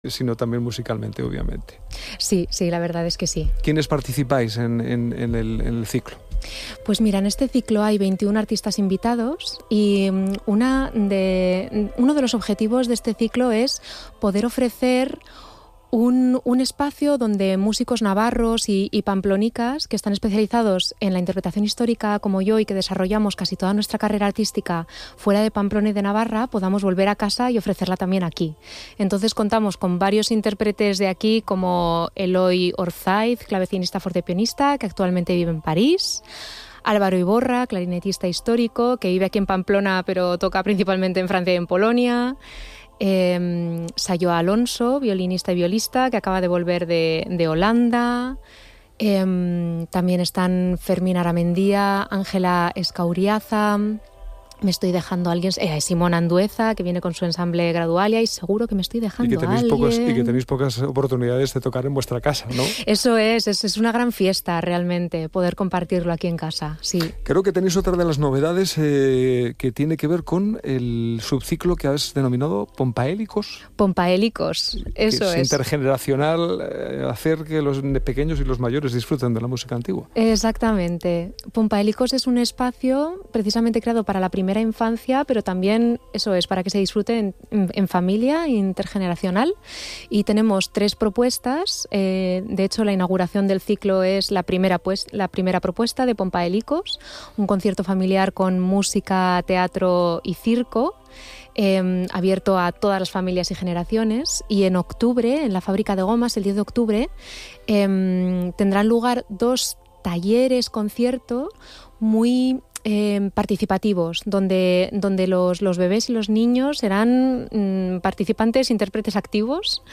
sino también musicalmente, obviamente. Sí, la verdad es que sí. ¿Quiénes participáis en el ciclo? Pues mira, en este ciclo hay 21 artistas invitados y uno de los objetivos de este ciclo es poder ofrecer un espacio donde músicos navarros y pamplónicas que están especializados en la interpretación histórica como yo y que desarrollamos casi toda nuestra carrera artística fuera de Pamplona y de Navarra, podamos volver a casa y ofrecerla también aquí. Entonces contamos con varios intérpretes de aquí como Eloy Orzaiz, clavecinista fortepianista que actualmente vive en París, Álvaro Iborra, clarinetista histórico que vive aquí en Pamplona pero toca principalmente en Francia y en Polonia, Sayo Alonso, violinista y violista, que acaba de volver de Holanda. También están Fermín Aramendía, Ángela Escauriaza. Me estoy dejando a alguien, Simón Andueza, que viene con su ensamble Gradualia, y seguro que me estoy dejando a alguien. Y que tenéis pocas oportunidades de tocar en vuestra casa, ¿no? Eso es una gran fiesta realmente, poder compartirlo aquí en casa, sí. Creo que tenéis otra de las novedades que tiene que ver con el subciclo que has denominado Pompaélicos. Pompaélicos, eso es. Intergeneracional, hacer que los pequeños y los mayores disfruten de la música antigua. Exactamente. Pompaélicos es un espacio precisamente creado para la primera infancia, pero también eso es para que se disfrute en familia, intergeneracional. Y tenemos 3 propuestas. De hecho, la inauguración del ciclo es la primera propuesta de Pompaélicos, un concierto familiar con música, teatro y circo, abierto a todas las familias y generaciones. Y en octubre, en la Fábrica de Gomas, el 10 de octubre, tendrán lugar 2 talleres, concierto muy participativos, donde los bebés y los niños serán participantes, intérpretes activos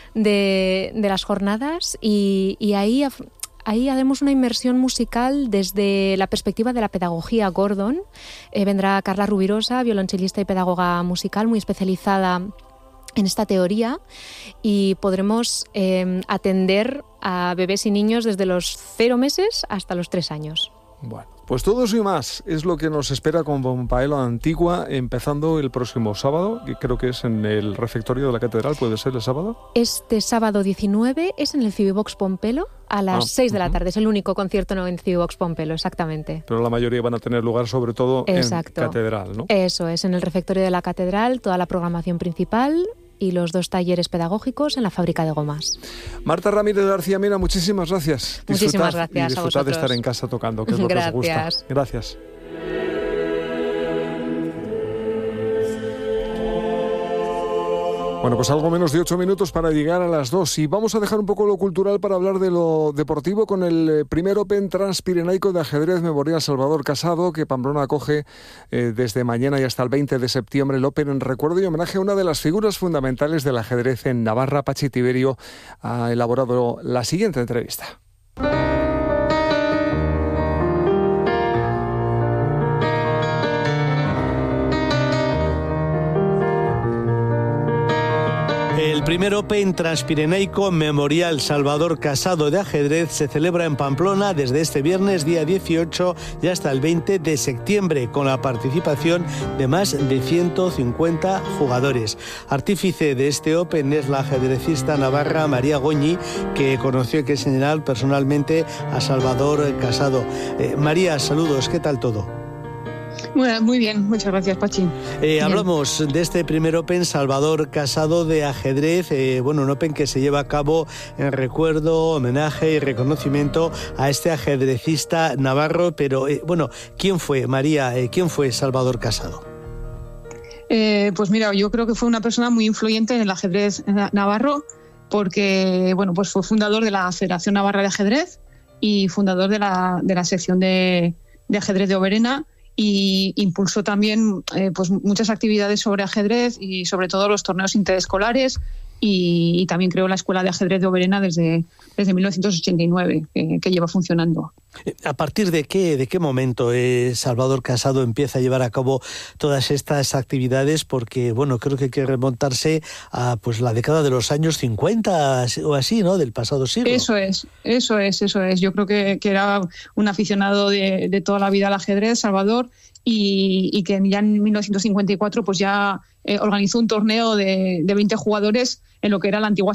de las jornadas y ahí haremos una inmersión musical desde la perspectiva de la pedagogía Gordon. Vendrá Carla Rubirosa, violonchelista y pedagoga musical muy especializada en esta teoría, y podremos atender a bebés y niños desde los 0 meses hasta los 3 años. Bueno, pues todo eso y más es lo que nos espera con Pompaelo Antigua, empezando el próximo sábado, que creo que es en el refectorio de la Catedral. ¿Puede ser el sábado? Este sábado 19 es en el Cibibox Pompelo a las 6 de la tarde. Es el único concierto no en Cibibox Pompelo, exactamente. Pero la mayoría van a tener lugar sobre todo en Catedral, ¿no? Eso es, en el refectorio de la Catedral, toda la programación principal y los 2 talleres pedagógicos en la Fábrica de Gomas. Marta Ramírez García Mena, muchísimas gracias. Muchísimas gracias a vosotros. Disfrutad de estar en casa tocando, que es lo que os gusta. Gracias. Bueno, pues algo menos de 8 minutos para llegar a las 2 y vamos a dejar un poco lo cultural para hablar de lo deportivo con el primer Open Transpirenaico de ajedrez Memorial Salvador Casado, que Pamplona acoge desde mañana y hasta el 20 de septiembre. El Open en recuerdo y homenaje a una de las figuras fundamentales del ajedrez en Navarra. Pachi Tiberio ha elaborado la siguiente entrevista. El primer Open Transpirenaico Memorial Salvador Casado de ajedrez se celebra en Pamplona desde este viernes día 18 y hasta el 20 de septiembre con la participación de más de 150 jugadores. Artífice de este Open es la ajedrecista navarra María Goñi, que conoció que señalar personalmente a Salvador Casado. María, saludos, ¿qué tal todo? Bueno, muy bien, muchas gracias, Pachi. Hablamos de este primer Open Salvador Casado de ajedrez, un Open que se lleva a cabo en recuerdo, homenaje y reconocimiento a este ajedrecista navarro, pero ¿quién fue, María? ¿Quién fue Salvador Casado? Pues mira, yo creo que fue una persona muy influyente en el ajedrez navarro, porque pues fue fundador de la Federación Navarra de Ajedrez y fundador de la sección de ajedrez de Oberena, y impulsó también muchas actividades sobre ajedrez y sobre todo los torneos interescolares, y también creó la Escuela de Ajedrez de Oberena desde 1989, que lleva funcionando. ¿A partir de qué momento Salvador Casado empieza a llevar a cabo todas estas actividades? Porque, creo que hay que remontarse a la década de los años 50 o así, ¿no?, del pasado siglo. Eso es. Yo creo que era un aficionado de toda la vida al ajedrez, Salvador, y que ya en 1954 pues ya organizó un torneo de 20 jugadores en lo que era la antigua